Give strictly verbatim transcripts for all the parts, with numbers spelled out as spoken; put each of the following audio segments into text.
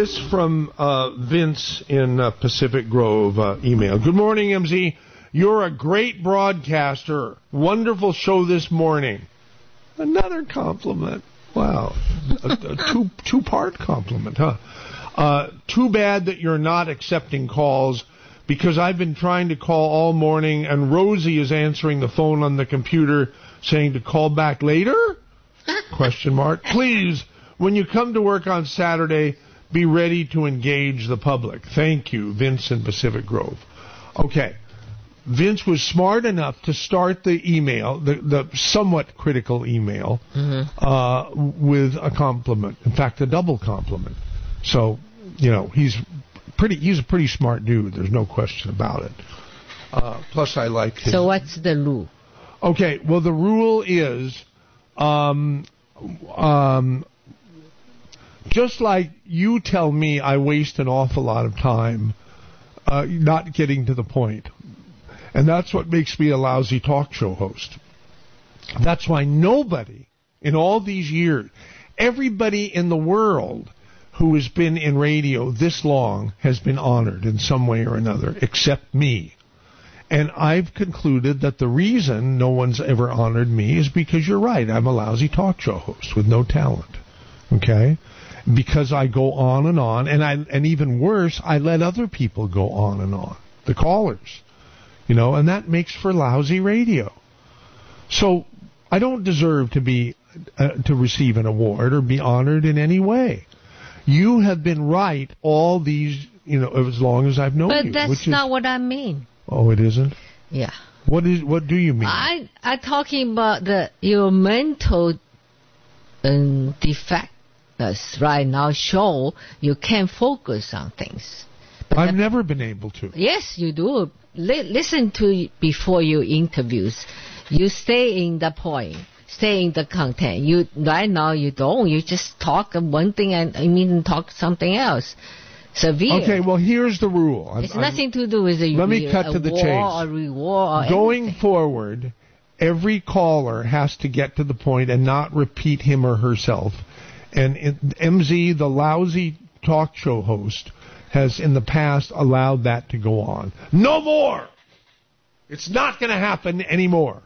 this from uh, Vince in uh, Pacific Grove uh, email. Good morning, M Z. You're a great broadcaster. Wonderful show this morning. Another compliment. Wow. a, a two, two-part compliment, huh? Uh, too bad that you're not accepting calls, because I've been trying to call all morning, and Rosie is answering the phone on the computer saying to call back later? Question mark. Please, when you come to work on Saturday, be ready to engage the public. Thank you, Vince in Pacific Grove. Okay. Vince was smart enough to start the email, the, the somewhat critical email, mm-hmm. uh, with a compliment. In fact, a double compliment. So, you know, he's pretty. He's a pretty smart dude. There's no question about it. Uh, plus, I like his... So what's the rule? Okay, well, the rule is, um, um, just like you tell me I waste an awful lot of time uh, not getting to the point. And that's what makes me a lousy talk show host. That's why nobody in all these years, everybody in the world who has been in radio this long has been honored in some way or another, except me. And I've concluded that the reason no one's ever honored me is because you're right. I'm a lousy talk show host with no talent. Okay? Because I go on and on, and I, and even worse, I let other people go on and on. The callers. You know, and that makes for lousy radio. So I don't deserve to be uh, to receive an award or be honored in any way. You have been right all these, you know, as long as I've known but you. But that's which not is, what I mean. Oh, it isn't? Yeah. What is? What do you mean? I I'm talking about the your mental um, defect that's right now show you can't focus on things. But I've the, never been able to. Yes, you do. L- listen to before your interviews. You stay in the point, stay in the content. You right now you don't. You just talk one thing and I mean talk something else. Severe. Okay, well here's the rule. It's I'm, nothing to do with a let me cut a to the war chase. or reward or Going anything. forward, every caller has to get to the point and not repeat him or herself. And it, M Z, the lousy talk show host, has in the past allowed that to go on. No more! It's not going to happen anymore.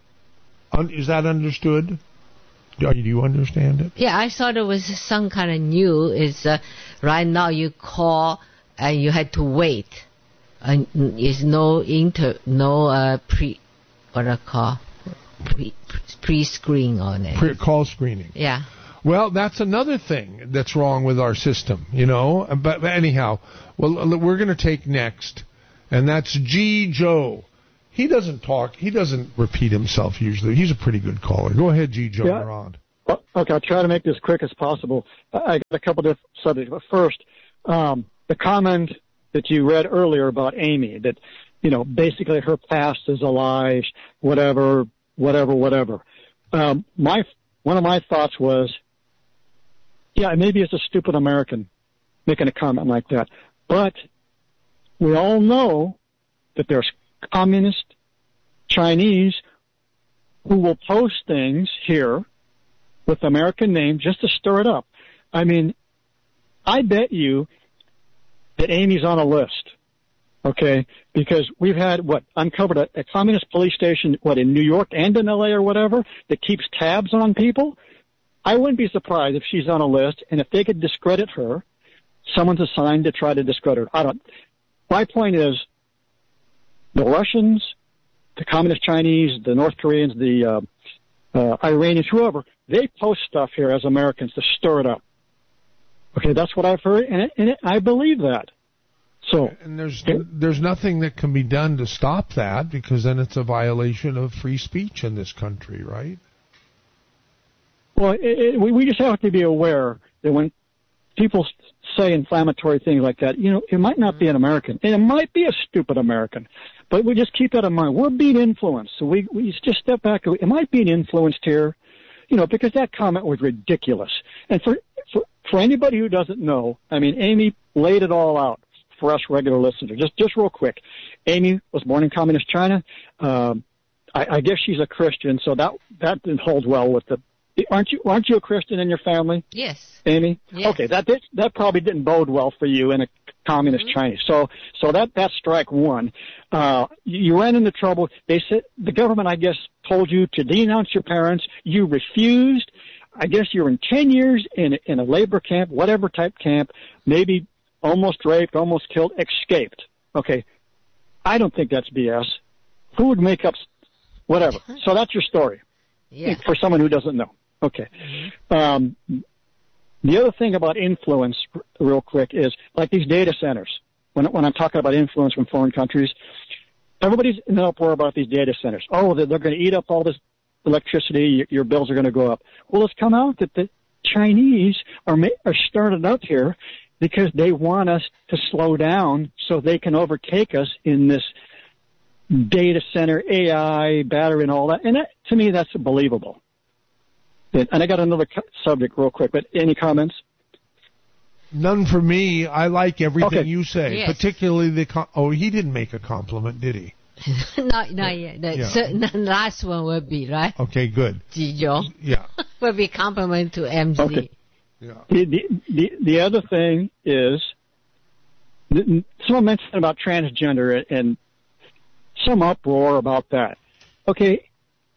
Un- is that understood? Do you understand it? Yeah, I thought it was some kind of new. Is uh, right now you call and you had to wait. And is no inter, no uh, pre, what I call pre pre screen on it. Pre- call screening. Yeah. Well, that's another thing that's wrong with our system, you know. But, but anyhow, well, we're going to take next, and that's G. Joe. He doesn't talk. He doesn't repeat himself usually. He's a pretty good caller. Go ahead, G. Joe. Yeah. You're on. Well, okay, I'll try to make this quick as possible. I got a couple different subjects. But first, um, the comment that you read earlier about Amy, that, you know, basically her past is a lie, whatever, whatever, whatever. Um, my one of my thoughts was, yeah, maybe it's a stupid American making a comment like that. But we all know that there's communist Chinese who will post things here with American name just to stir it up. I mean, I bet you that Amy's on a list, okay? Because we've had, what, uncovered a, a communist police station, what, in New York and in L A or whatever, that keeps tabs on people. I wouldn't be surprised if she's on a list, and if they could discredit her, someone's assigned to try to discredit her. I don't. My point is, the Russians, the Communist Chinese, the North Koreans, the uh, uh, Iranians, whoever, they post stuff here as Americans to stir it up. Okay, that's what I've heard, and, it, and it, I believe that. So, and there's it, there's nothing that can be done to stop that, because then it's a violation of free speech in this country, right? Well, it, it, we, we just have to be aware that when people say inflammatory things like that, you know, it might not be an American, and it might be a stupid American, but we just keep that in mind. We're being influenced, so we, we just step back. It might be influenced here, you know, because that comment was ridiculous. And for, for, for anybody who doesn't know, I mean, Amy laid it all out for us regular listeners. Just, just real quick. Amy was born in communist China. Um, I, I guess she's a Christian, so that, that didn't hold well with the aren't you aren't you a Christian in your family? Yes. Amy? Yes. Okay, that did, that probably didn't bode well for you in a communist Mm-hmm. Chinese. So so that that's strike one. Uh, you ran into trouble. They said the government, I guess, told you to denounce your parents. You refused. I guess you were in ten years in in a labor camp, whatever type camp, maybe almost raped, almost killed, escaped. Okay, I don't think that's B S. Who would make up whatever? So that's your story. Yeah. For someone who doesn't know. Okay. Mm-hmm. Um, the other thing about influence, r- real quick, is like these data centers. When when I'm talking about influence from foreign countries, everybody's in an uproar about these data centers. Oh, they're, they're going to eat up all this electricity. Your, your bills are going to go up. Well, it's come out that the Chinese are ma- are starting up here because they want us to slow down so they can overtake us in this data center, A I, battery, and all that. And that, to me, that's believable. And I got another co- subject real quick, but any comments? None for me. I like everything Okay. you say, Yes. particularly the. Com- oh, he didn't make a compliment, did he? not, not yet. The Yeah. cer- the last one will be, right? Okay, good. Jijo. Yeah, Will be compliment to M Z. Okay. yeah. The, the, the, the other thing is, th- someone mentioned about transgender and some uproar about that. Okay,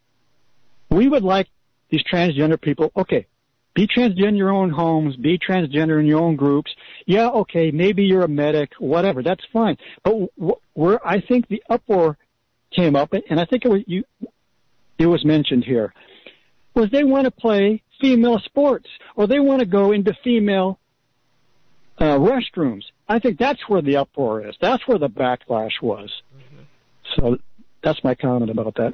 we would like these transgender people, okay, be transgender in your own homes, be transgender in your own groups. Yeah, okay, maybe you're a medic, whatever, that's fine. But wh- where I think the uproar came up, and I think it was you, it was mentioned here, was they want to play female sports, or they want to go into female uh, restrooms. I think that's where the uproar is. That's where the backlash was. Mm-hmm. So that's my comment about that.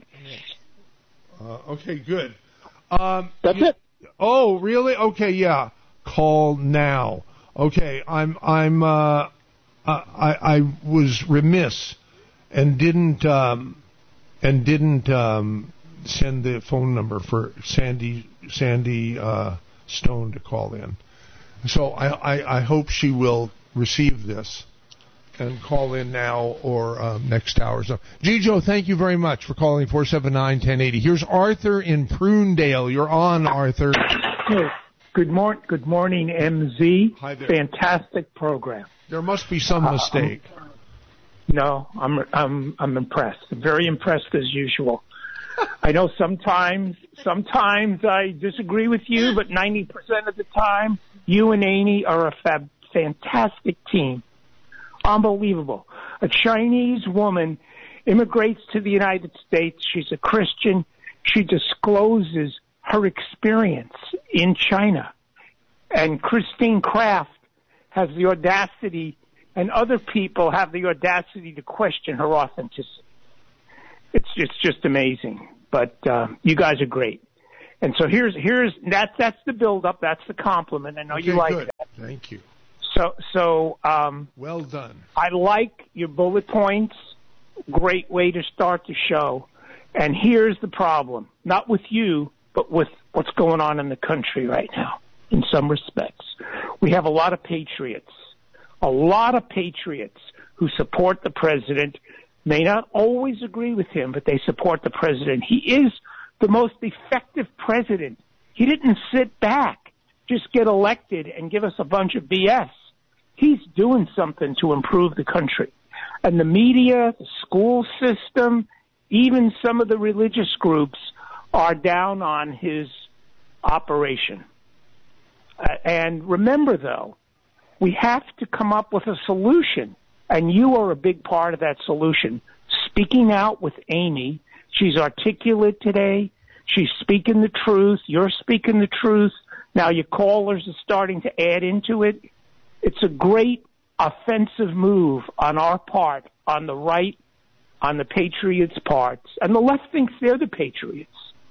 Uh, okay, good. Um, That's you- it. Oh, really? Okay, yeah. Call now. Okay, I'm I'm uh, I I was remiss and didn't um, and didn't um, send the phone number for Sandy Sandy uh, Stone to call in. So I, I I hope she will receive this and call in now or um, next hour. So, Jijo, thank you very much for calling four seven nine, one oh eight oh. Here's Arthur in Prunedale. You're on, Arthur. Hey, good morning, good morning, M Z. Hi there. Fantastic program. There must be some Uh, mistake. No, I'm I'm I'm impressed. Very impressed as usual. I know sometimes sometimes I disagree with you, but ninety percent of the time, you and Amy are a fab, fantastic team. Unbelievable. A Chinese woman immigrates to the United States. She's a Christian. She discloses her experience in China. And Christine Kraft has the audacity, and other people have the audacity to question her authenticity. It's it's just amazing. But uh, you guys are great. And so here's here's that's that's the build up. That's the compliment. I know Okay, you like good. that. Thank you. So so um, Well done. I like your bullet points. Great way to start the show. And here's the problem. Not with you, but with what's going on in the country right now, in some respects. We have a lot of patriots, a lot of patriots who support the president, may not always agree with him, but they support the president. He is the most effective president. He didn't sit back, just get elected and give us a bunch of B S. He's doing something to improve the country. And the media, the school system, even some of the religious groups are down on his operation. Uh, and remember, though, we have to come up with a solution, and you are a big part of that solution. Speaking out with Amy, she's articulate today. She's speaking the truth. You're speaking the truth. Now your callers are starting to add into it. It's a great offensive move on our part, on the right, on the Patriots' part, and the left thinks they're the Patriots.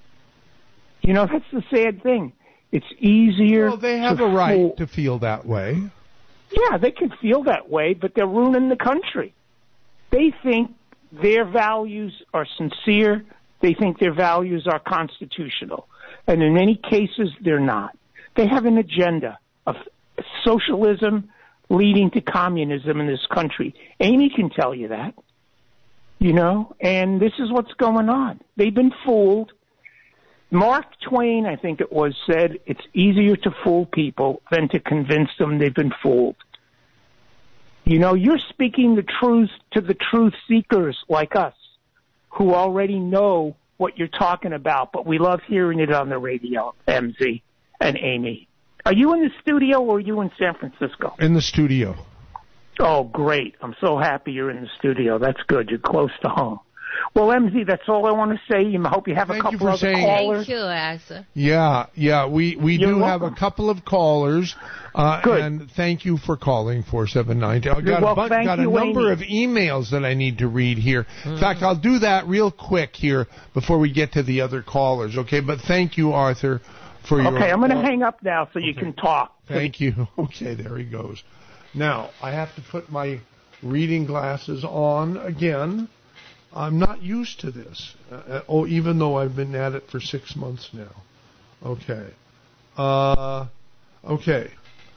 You know, that's the sad thing. It's easier. Well, they have to a right fool- to feel that way. Yeah, they can feel that way, but they're ruining the country. They think their values are sincere. They think their values are constitutional. And in many cases, they're not. They have an agenda of socialism leading to communism in this country. Amy can tell you that, you know, and this is what's going on. They've been fooled. Mark Twain, I think it was, said, it's easier to fool people than to convince them they've been fooled. You know, you're speaking the truth to the truth seekers like us who already know what you're talking about, but we love hearing it on the radio, M Z and Amy. Are you in the studio or are you in San Francisco? In the studio. Oh, great. I'm so happy you're in the studio. That's good. You're close to home. Well, M Z, that's all I want to say. I hope you have Thank a couple you for other saying callers. Thank you, Asa. Yeah, yeah, we, we do You're have a welcome. couple of callers, uh, Good. and thank you for calling four seven nine. I've got, well, a, bu- thank got a you, number Amy. of emails that I need to read here. Mm-hmm. In fact, I'll do that real quick here before we get to the other callers, okay? But thank you, Arthur, for your... Okay, I'm going to hang up now so you Okay. can talk. Thank you. Okay, there he goes. Now, I have to put my reading glasses on again. I'm not used to this, uh, oh, even though I've been at it for six months now. Okay. Uh, okay.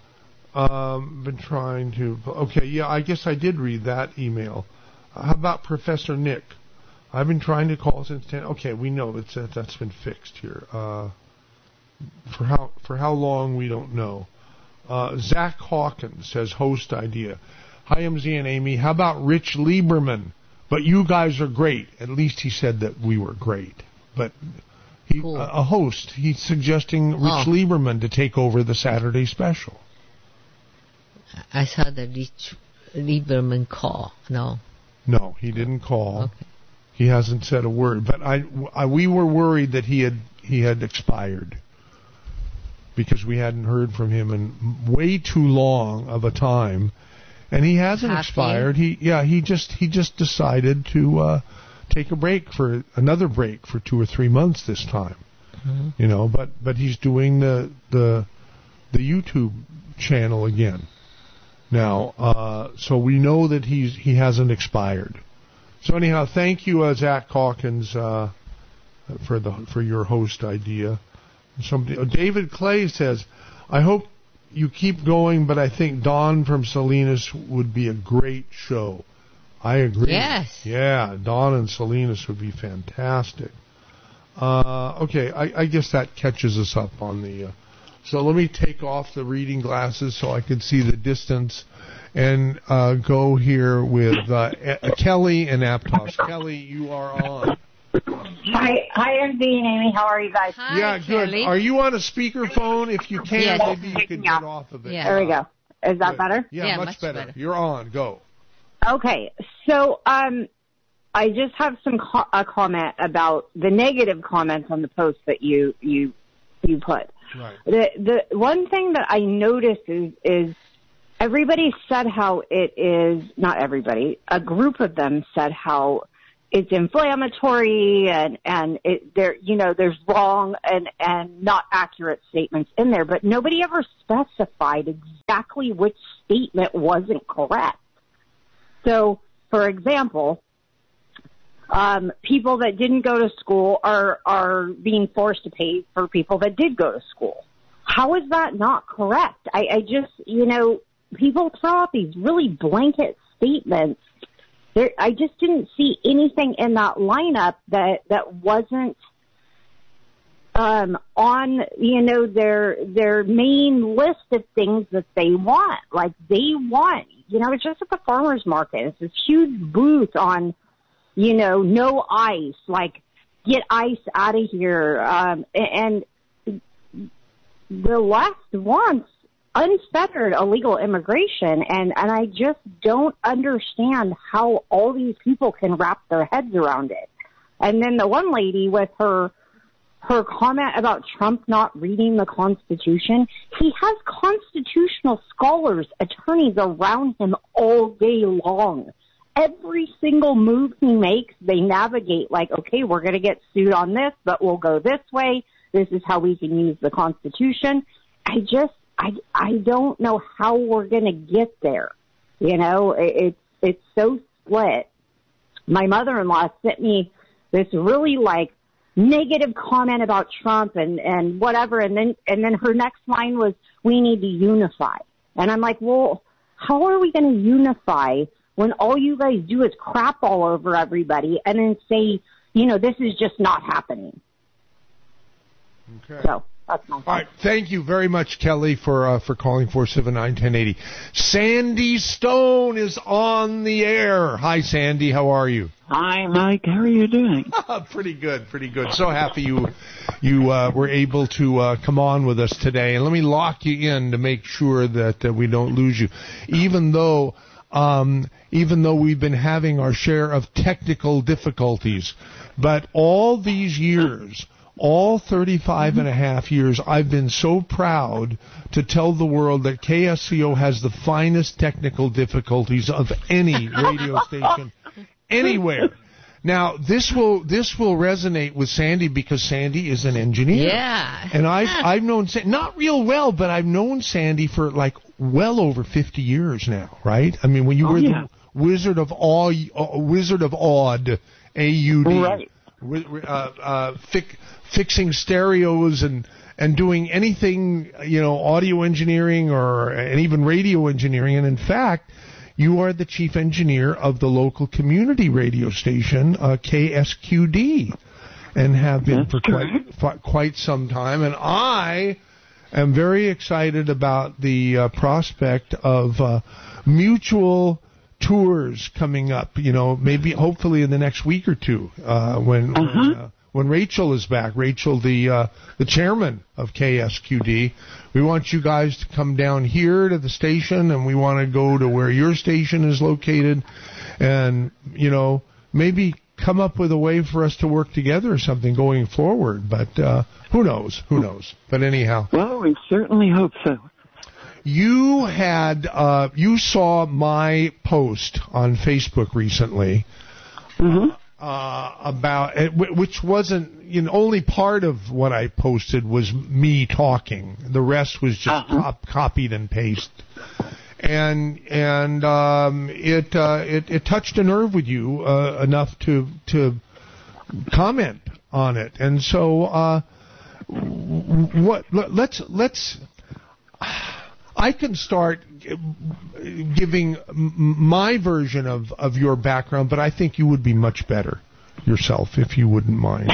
Um, been trying to... Okay, yeah, I guess I did read that email. Uh, how about Professor Nick? I've been trying to call since ten... Okay, we know it's, uh, that's been fixed here. Uh, for how for how long, we don't know. Uh, Zach Hawkins says, host idea. Hi, M Z and Amy. How about Rich Lieberman? But you guys are great. At least he said that we were great. But he, Cool. a, a host, he's suggesting Rich Oh. Lieberman to take over the Saturday special. I saw the Rich Lieberman call. No. No, he didn't call. Okay. He hasn't said a word. But I, I, we were worried that he had he had expired because we hadn't heard from him in way too long of a time. And he hasn't Half expired. He yeah, he just he just decided to uh, take a break for another break for two or three months this time. Mm-hmm. You know, but but he's doing the the the YouTube channel again now. Uh, so we know that he's he hasn't expired. So anyhow, thank you, uh, Zach Hawkins, uh, for the for your host idea. Somebody, uh, David Clay says, I hope you keep going, but I think Dawn from Salinas would be a great show. I agree. Yes. Yeah, Dawn and Salinas would be fantastic. Uh, okay, I, I guess that catches us up on the... Uh, so let me take off the reading glasses so I can see the distance and uh, go here with uh, A- Kelly and Aptos. Kelly, you are on. Hi, hi, M Z and Amy. How are you guys? Hi, yeah, good. Kelly. Are you on a speakerphone? If you can, Yes. maybe you could get off of it. Yeah. There we go. Is that Good. better? Yeah, Yeah, much, much better. better. You're on. Go. Okay, so um, I just have some co- a comment about the negative comments on the post that you you you put. Right. The the one thing that I noticed is is everybody said how it is not everybody. A group of them said how it's inflammatory and and it, there you know there's wrong and and not accurate statements in there, but nobody ever specified exactly which statement wasn't correct. So, for example, um, people that didn't go to school are are being forced to pay for people that did go to school. How is that not correct? I, I just you know people throw out these really blanket statements. There, I just didn't see anything in that lineup that, that wasn't um, on, you know, their their main list of things that they want. Like they want, you know, it's just at the farmer's market. It's this huge booth on, you know, no ice, like get ice out of here. Um, and the left wants unfettered illegal immigration, and, and I just don't understand how all these people can wrap their heads around it. And then the one lady with her her comment about Trump not reading the Constitution, he has constitutional scholars, attorneys around him all day long. Every single move he makes, they navigate like, okay, we're going to get sued on this, but we'll go this way. This is how we can use the Constitution. I just I, I don't know how we're going to get there. You know, it, it's, it's so split. My mother-in-law sent me this really like negative comment about Trump and, and whatever. And then, and then her next line was, we need to unify. And I'm like, well, how are we going to unify when all you guys do is crap all over everybody and then say, you know, this is just not happening? Okay. So that's my All right. Thank you very much, Kelly, for uh, for calling four seven nine, one oh eight oh. Sandy Stone is on the air. Hi, Sandy. How are you? Hi, Mike. How are you doing? Pretty good. Pretty good. So happy you you uh, were able to uh, come on with us today. And let me lock you in to make sure that uh, we don't lose you, even though. Um, even though we've been having our share of technical difficulties. But all these years, all thirty-five and a half years, I've been so proud to tell the world that K S C O has the finest technical difficulties of any radio station anywhere. Now, this will this will resonate with Sandy because Sandy is an engineer. Yeah. And I've, I've known, not real well, but I've known Sandy for like well over fifty years now, right? I mean, when you Oh, were yeah. the Wizard of Aw, uh, Wizard of Aud, A U D, Right. wi- uh, uh, fi- fixing stereos and, and doing anything, you know, audio engineering or and even radio engineering. And in fact, you are the chief engineer of the local community radio station, uh, K S Q D, and have been That's for quite for quite some time. And I am very excited about the uh, prospect of uh, mutual tours coming up. You know, maybe hopefully in the next week or two uh, when. Uh-huh. when uh, When Rachel is back, Rachel, the uh, the chairman of K S Q D, we want you guys to come down here to the station, and we want to go to where your station is located, and you know maybe come up with a way for us to work together or something going forward. But uh, who knows? Who knows? But anyhow, Well, we certainly hope so. you had uh, you saw my post on Facebook recently. Mm-hmm. Uh, about it, which wasn't, you know, only part of what I posted was me talking. The rest was just Uh-huh. cop- copied and pasted. And and um, it, uh, it it touched a nerve with you uh, enough to to comment on it. And so uh, what? Let's let's. I can start giving my version of, of your background, but I think you would be much better yourself if you wouldn't mind.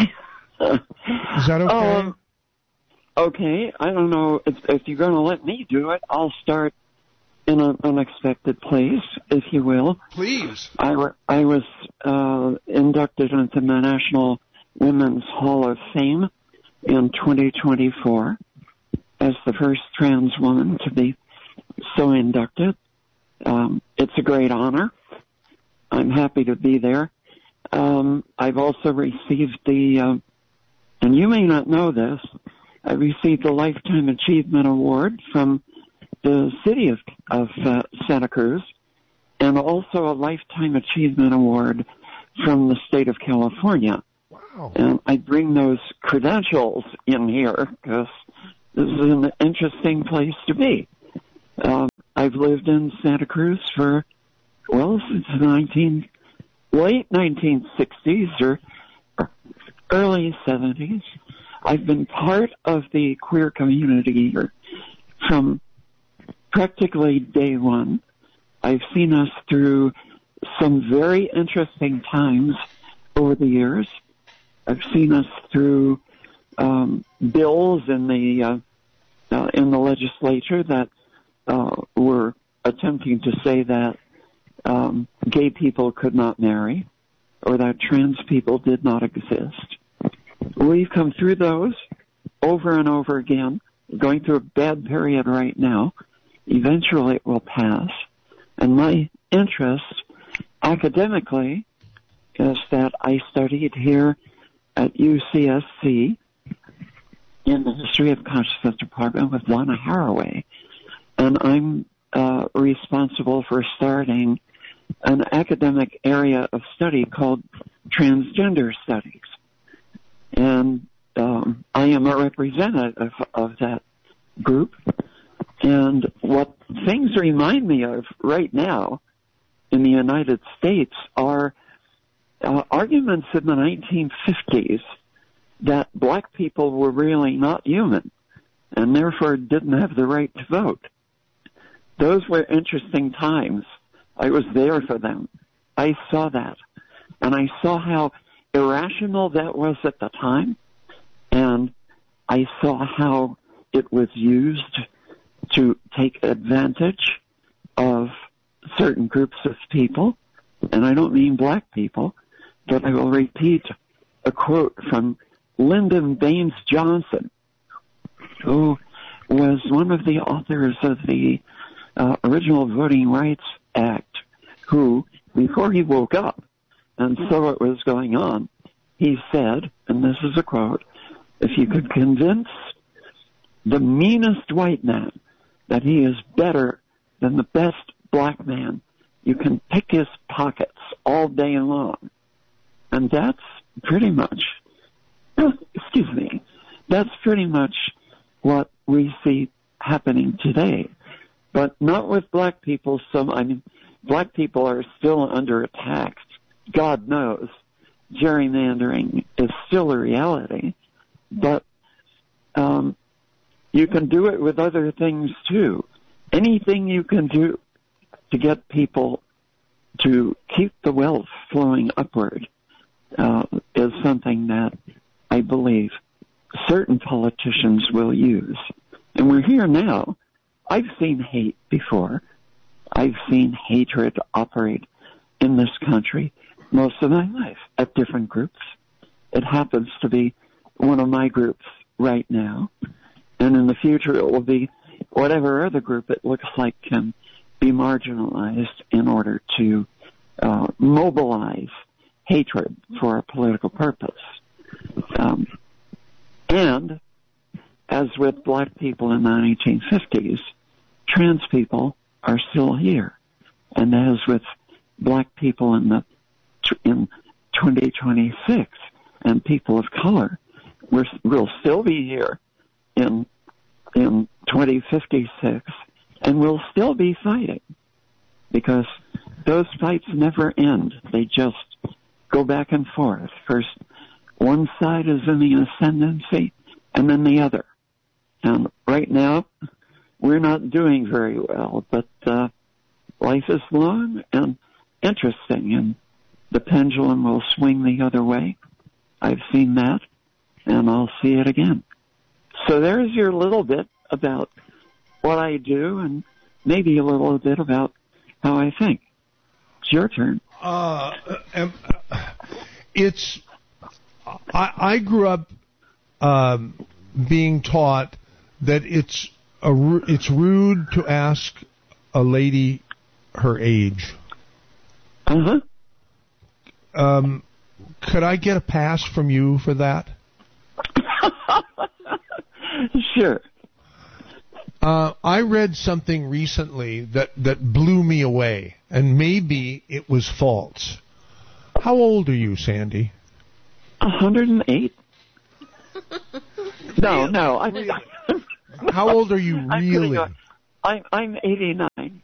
Is that okay? Um, okay. I don't know if, if you're going to let me do it. I'll start in an unexpected place, if you will. Please. I, w- I was uh, inducted into the National Women's Hall of Fame in twenty twenty-four. As the first trans woman to be so inducted. Um, it's a great honor. I'm happy to be there. Um, I've also received the, uh, and you may not know this, I received the Lifetime Achievement Award from the city of, of uh, Santa Cruz, and also a Lifetime Achievement Award from the state of California. Wow. And I bring those credentials in here because this is an interesting place to be. Um, I've lived in Santa Cruz for, well, since the nineteen, late nineteen sixties or early seventies. I've been part of the queer community here from practically day one. I've seen us through some very interesting times over the years. I've seen us through Um, bills in the uh, uh, in the legislature that uh, were attempting to say that um, gay people could not marry or that trans people did not exist. We've come through those over and over again. We're going through a bad period right now. Eventually it will pass. And my interest academically is that I studied here at U C S C in the History of Consciousness Department with Donna Haraway. And I'm uh, responsible for starting an academic area of study called transgender studies. And um, I am a representative of that group. And what things remind me of right now in the United States are uh, arguments in the nineteen fifties that black people were really not human and therefore didn't have the right to vote. Those were interesting times. I was there for them. I saw that. And I saw how irrational that was at the time and I saw how it was used to take advantage of certain groups of people, and I don't mean black people, but I will repeat a quote from Lyndon Baines Johnson, who was one of the authors of the uh, original Voting Rights Act, who, before he woke up and saw what was going on, he said, and this is a quote, "If you could convince the meanest white man that he is better than the best black man, you can pick his pockets all day long." And that's pretty much, excuse me, that's pretty much what we see happening today. But not with black people. Some, I mean, black people are still under attack. God knows. Gerrymandering is still a reality. But um, you can do it with other things too. Anything you can do to get people to keep the wealth flowing upward uh, is something that I believe certain politicians will use. And we're here now. I've seen hate before. I've seen hatred operate in this country most of my life at different groups. It happens to be one of my groups right now. And in the future it will be whatever other group it looks like can be marginalized in order to uh, mobilize hatred for a political purpose. Um, and as with black people in the nineteen fifties, trans people are still here. And as with black people in the in twenty twenty-six and people of color, we're, we'll still be here in in twenty fifty-six, and we'll still be fighting, because those fights never end. They just go back and forth. First, one side is in the ascendancy, and then the other. And right now, we're not doing very well, but uh, life is long and interesting, and the pendulum will swing the other way. I've seen that, and I'll see it again. So there's your little bit about what I do, and maybe a little bit about how I think. It's your turn. Uh, um, it's. I, I grew up um, being taught that it's a, it's rude to ask a lady her age. Uh huh. Um, could I get a pass from you for that? Sure. Uh, I read something recently that, that blew me away, and maybe it was false. How old are you, Sandy? one hundred eight. No, no. I mean, how old are you really? I'm, I'm eighty-nine.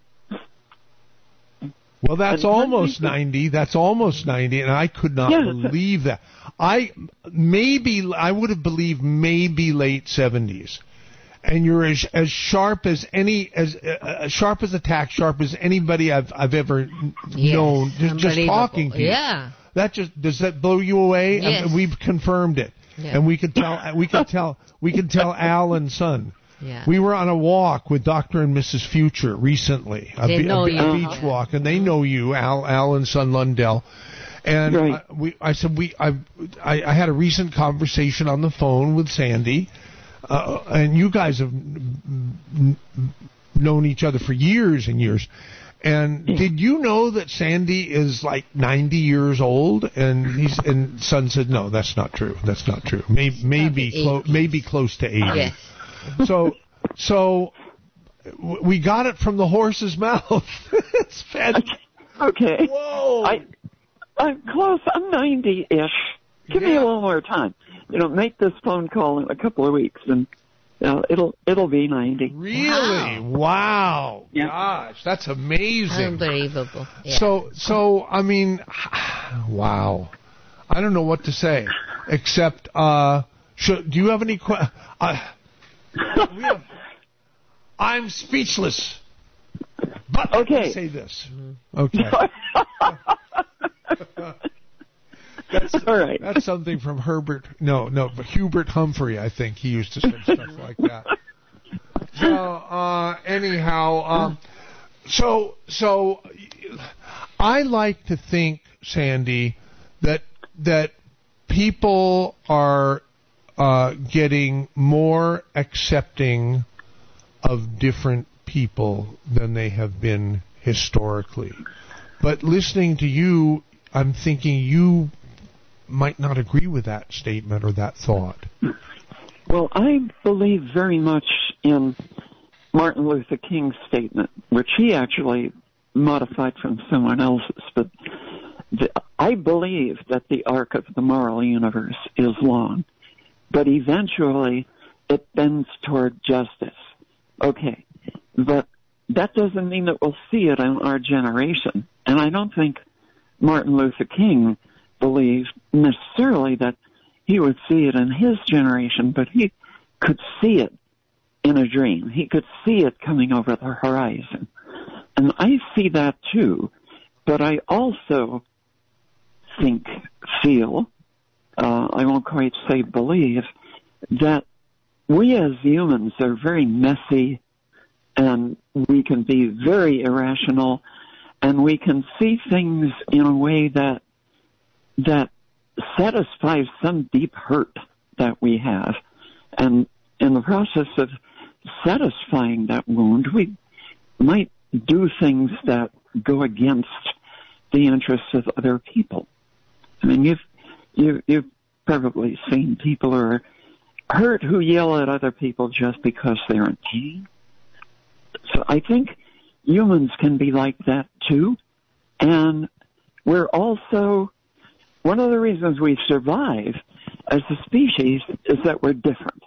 Well, that's almost ninety. That's almost ninety, and I could not yes. believe that. I maybe I would have believed maybe late seventies, and you're as as sharp as any as uh, sharp as a tack, sharp as anybody I've I've ever yes, known. Just, just talking to you. Yeah. That just does that blow you away? Yes. And we've confirmed it, yeah. and we could tell we could tell we could tell Al and Son. Yeah. We were on a walk with Doctor and Missus Future recently, a, they be, know a, you. a beach walk, and they know you, Al, Al and Son Lundell. And right. I, we, I said we, I, I, I had a recent conversation on the phone with Sandy, uh, and you guys have n- n- known each other for years and years. And yeah. did you know that Sandy is like ninety years old? And he's and Son said, no, that's not true. That's not true. Maybe maybe clo- maybe close to eighty. Yes. So, so we got it from the horse's mouth. It's fantastic. Okay. Whoa. I, I'm close. I'm ninety-ish. Give yeah. me a little more time. You know, make this phone call in a couple of weeks, and you know, it'll it'll be ninety. Really? Wow. Wow. Yeah. Gosh, that's amazing. Unbelievable. Yeah. So, so I mean, wow. I don't know what to say, except, uh, should, do you have any questions? Uh, We have, I'm speechless. But okay. let me say this. Okay. That's, All right. That's something from Herbert. No, no, but Hubert Humphrey. I think he used to say stuff like that. So uh, anyhow, um, so so I like to think, Sandy, that that people are uh, getting more accepting of different people than they have been historically. But listening to you, I'm thinking you might not agree with that statement or that thought. Well, I believe very much in Martin Luther King's statement, which he actually modified from someone else's. But the, I believe that the arc of the moral universe is long, but eventually it bends toward justice. Okay, but that doesn't mean that we'll see it in our generation. And I don't think Martin Luther King believed necessarily that he would see it in his generation, but he could see it in a dream. He could see it coming over the horizon. And I see that too, but I also think, feel, uh, I won't quite say believe, that we as humans are very messy, and we can be very irrational, and we can see things in a way that that satisfies some deep hurt that we have. And in the process of satisfying that wound, we might do things that go against the interests of other people. I mean, you've, you, you've probably seen people who are hurt who yell at other people just because they're in pain. So I think humans can be like that too. And we're also, one of the reasons we survive as a species is that we're different.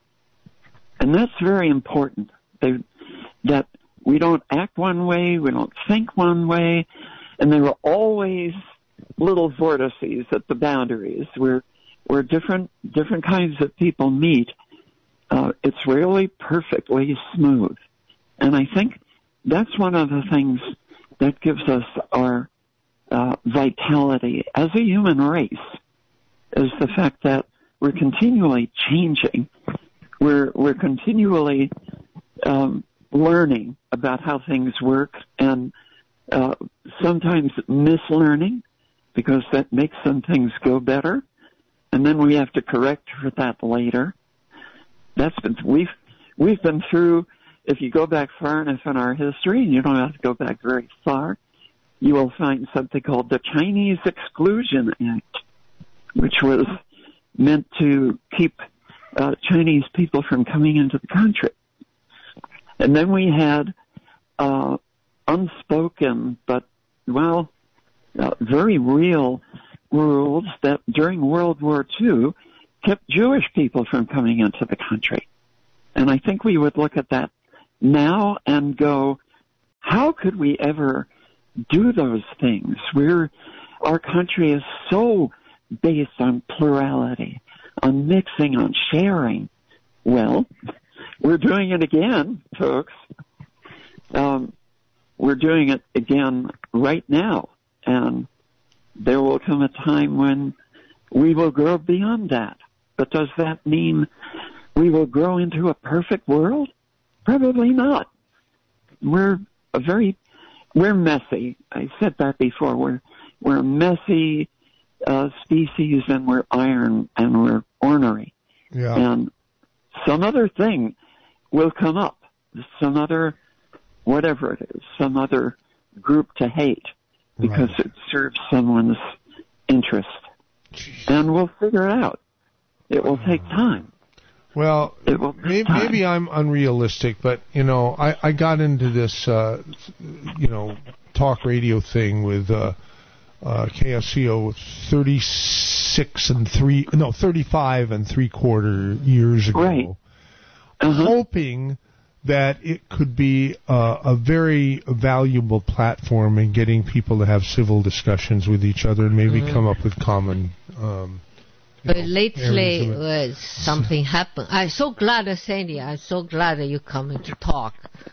And that's very important, they, that we don't act one way, we don't think one way, and there are always little vortices at the boundaries where, where different, different kinds of people meet. Uh, it's really perfectly smooth. And I think that's one of the things that gives us our uh, vitality as a human race, is the fact that we're continually changing. We're, we're continually um, learning about how things work, and uh, sometimes mislearning, because that makes some things go better, and then we have to correct for that later. That's been, we've, we've been through, if you go back far enough in our history, and you don't have to go back very far, you will find something called the Chinese Exclusion Act, which was meant to keep uh, Chinese people from coming into the country. And then we had uh, unspoken, but, well, uh, very real rules that during World War Two kept Jewish people from coming into the country. And I think we would look at that now and go, how could we ever do those things? We're, our country is so based on plurality, on mixing, on sharing. Well, we're doing it again, folks. Um, we're doing it again right now. And there will come a time when we will grow beyond that. But does that mean we will grow into a perfect world? Probably not. We're a very, we're messy. I said that before. We're, we're a messy uh, species, and we're iron, and we're ornery. Yeah. And some other thing will come up. Some other, whatever it is, some other group to hate because right. It serves someone's interest. Jeez. And we'll figure it out. It will take time. Well, maybe, time. maybe I'm unrealistic, but, you know, I, I got into this, uh, you know, talk radio thing with uh, uh, K S C O thirty-six and three, no, thirty-five and three quarter years ago, right. uh-huh. hoping that it could be uh, a very valuable platform in getting people to have civil discussions with each other and maybe mm-hmm. come up with common. Um, But lately, uh, something happened. I'm so glad, Sandy. I'm so glad that you're coming to talk.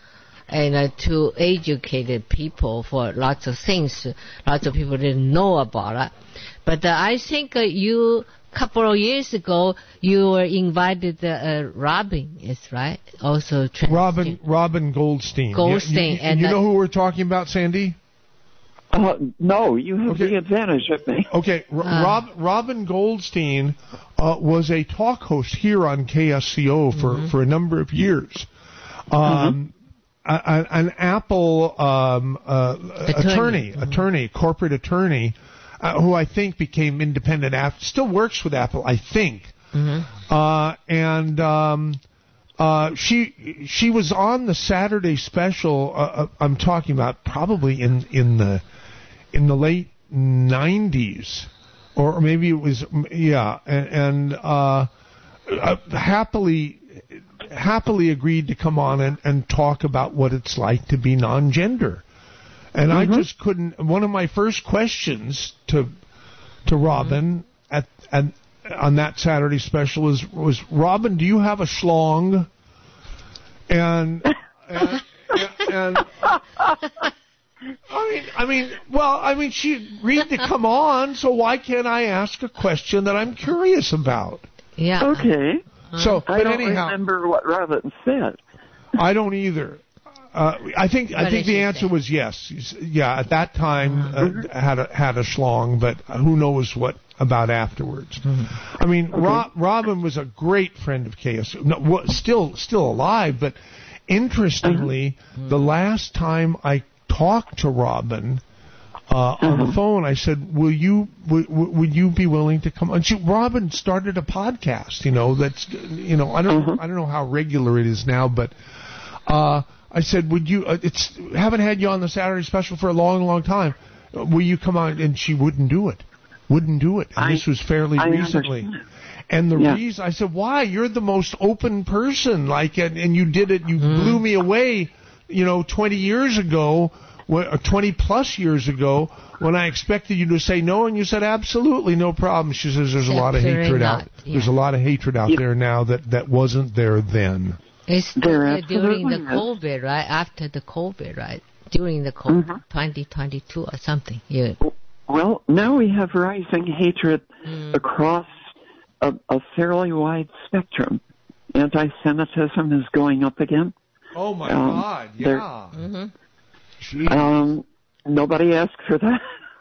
and uh, to educate people for lots of things. Lots of people didn't know about it. But uh, I think uh, you, a couple of years ago, you were invited, uh, Robin, is right? Also trans- Robin Robin Goldstein. Goldstein. Yeah, you, and you uh, know who we're talking about, Sandy? Uh, no, you have Okay. the advantage of me. Okay, R- Uh. Rob, Robin Goldstein uh, was a talk host here on K S C O for, Mm-hmm. for a number of years. Um, a, a, an Apple um, uh, Attorney. attorney, Mm-hmm. attorney, corporate attorney, uh, who I think became independent after, still works with Apple, I think. Mm-hmm. Uh, and um, uh, she she was on the Saturday special. Uh, uh, I'm talking about probably in in the in the late nineties, or maybe it was yeah, and, and uh, uh, happily happily agreed to come on and, and talk about what it's like to be non-gender. And Mm-hmm. I just couldn't. One of my first questions to to Robin at at on that Saturday special was was Robin, do you have a schlong? And and, and I mean, I mean, well, I mean, she agreed to come on, so why can't I ask a question that I'm curious about? Yeah. Okay. So, I but don't anyhow, remember what Robin said. I don't either. Uh, I think I What think did the she answer say? was yes. Yeah, at that time uh, had a had a schlong, but who knows what about afterwards. I mean, Ro- Robin was a great friend of K S O. No, wa- still still alive, but interestingly, the last time I talked to Robin uh, on the phone, I said, "Will you w- w- would you be willing to come?" And she, Robin started a podcast. You know, that's you know I don't I don't know how regular it is now, but. Uh, I said, "Would you? Uh, it's haven't had you on the Saturday special for a long, long time. Uh, will you come on?" And she wouldn't do it. Wouldn't do it. And I- this was fairly I recently. understand. And the Yeah. reason I said, "Why? You're the most open person. Like, and, and you did it. You blew me away. You know, twenty years ago, wh- or twenty plus years ago, when I expected you to say no, and you said absolutely no problem." She says, "There's a lot of Absolutely hatred not, out. yeah. There's a lot of hatred out Yeah. there now that that wasn't there then." It's There uh, during the absolutely is. COVID, right? After the COVID, right? During the COVID, Mhm. twenty twenty-two or something. Yeah. Well, now we have rising hatred Mm. across a, a fairly wide spectrum. Anti-Semitism is going up again. Oh my Um, God! there- Yeah. Mm-hmm. Jeez. Um, nobody asked for that.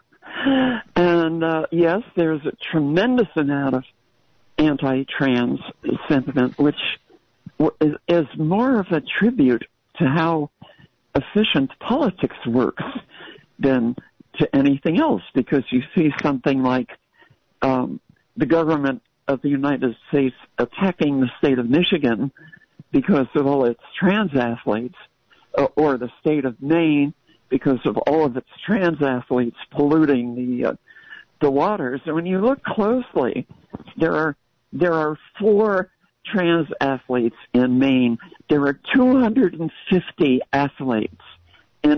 And uh, yes, there's a tremendous amount of anti-trans sentiment, which w- is, is more of a tribute to how efficient politics works than to anything else, because you see something like um, the government of the United States attacking the state of Michigan because of all its trans athletes, uh, or the state of Maine because of all of its trans athletes polluting the uh, the waters. And when you look closely, there are there are four trans athletes in Maine. There are two hundred fifty athletes